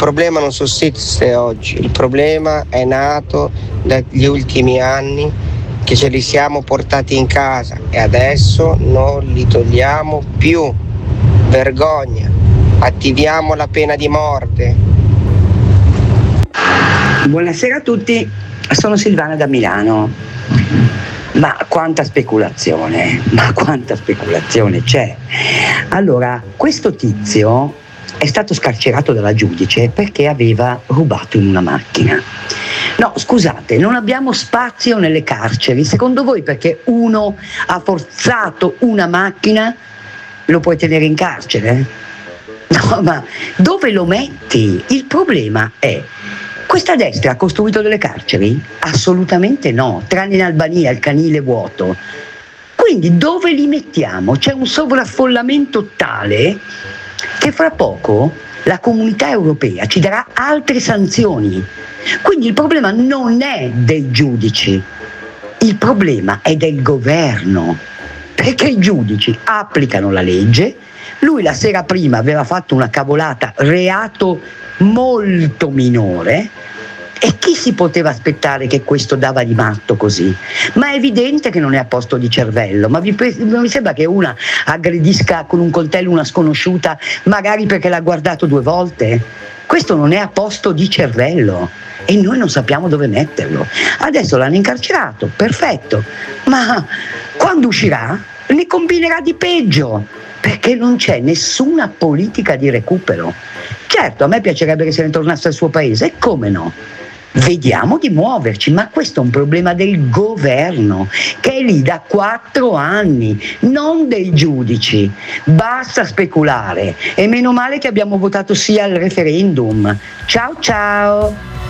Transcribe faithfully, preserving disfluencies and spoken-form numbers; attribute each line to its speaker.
Speaker 1: problema non sussiste oggi, il problema è nato dagli ultimi anni che ce li siamo portati in casa e adesso non li togliamo più. Vergogna, attiviamo la pena di morte.
Speaker 2: Buonasera a tutti, sono Silvana da Milano. Ma quanta speculazione, ma quanta speculazione c'è. Allora, questo tizio è stato scarcerato dalla giudice perché aveva rubato in una macchina. No, scusate, non abbiamo spazio nelle carceri. Secondo voi perché uno ha forzato una macchina lo puoi tenere in carcere? No, ma dove lo metti? Il problema è: questa destra ha costruito delle carceri? Assolutamente no, tranne in Albania, il canile vuoto. Quindi dove li mettiamo? C'è un sovraffollamento tale che fra poco la comunità europea ci darà altre sanzioni. Quindi il problema non è dei giudici, il problema è del governo, perché i giudici applicano la legge. Lui la sera prima aveva fatto una cavolata, reato molto minore, e chi si poteva aspettare che questo dava di matto così? Ma è evidente che non è a posto di cervello. Ma vi, non mi sembra che una aggredisca con un coltello una sconosciuta magari perché l'ha guardato due volte? Questo non è a posto di cervello e noi non sappiamo dove metterlo. Adesso l'hanno incarcerato, perfetto, ma quando uscirà ne combinerà di peggio, perché non c'è nessuna politica di recupero. Certo, a me piacerebbe che se ne tornasse al suo paese, e come no? Vediamo di muoverci, ma questo è un problema del governo che è lì da quattro anni, non dei giudici. Basta speculare, e meno male che abbiamo votato sì al referendum. Ciao ciao!